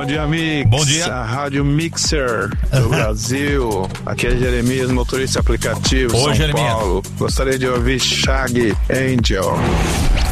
dia, Mix. Bom dia. A Rádio Mixer do Brasil. Aqui é Jeremias, motorista aplicativo, Oi, São Jeremias. Paulo. Gostaria de ouvir Shaggy Angel.